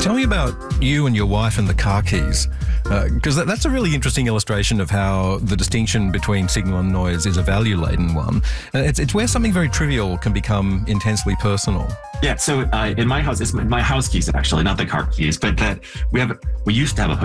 Tell me about you and your wife and the car keys, because that's a really interesting illustration of how the distinction between signal and noise is a value-laden one. It's where something very trivial can become intensely personal. Yeah, so in my house, it's my house keys actually, not the car keys, but that we used to have a